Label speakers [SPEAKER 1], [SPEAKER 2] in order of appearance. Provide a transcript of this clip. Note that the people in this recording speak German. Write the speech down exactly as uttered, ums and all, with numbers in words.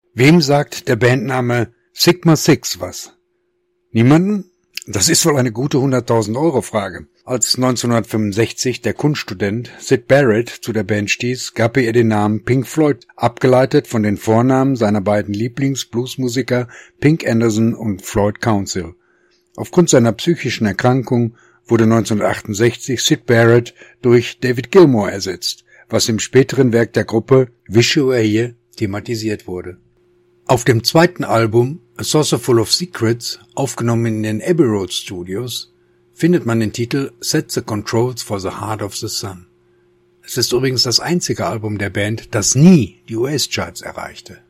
[SPEAKER 1] Wem sagt der Bandname Sigma Six was? Niemanden? Das ist wohl eine gute hunderttausend Euro Frage. Als neunzehnhundertfünfundsechzig der Kunststudent Syd Barrett zu der Band stieß, gab er ihr den Namen Pink Floyd, abgeleitet von den Vornamen seiner beiden Lieblings-Bluesmusiker Pink Anderson und Floyd Council. Aufgrund seiner psychischen Erkrankung wurde neunzehnhundertachtundsechzig Syd Barrett durch David Gilmour ersetzt, was im späteren Werk der Gruppe Wish You Were Here thematisiert wurde. Auf dem zweiten Album A Saucer Full of Secrets, aufgenommen in den Abbey Road Studios, findet man den Titel Set the Controls for the Heart of the Sun. Es ist übrigens das einzige Album der Band, das nie die U S-Charts erreichte.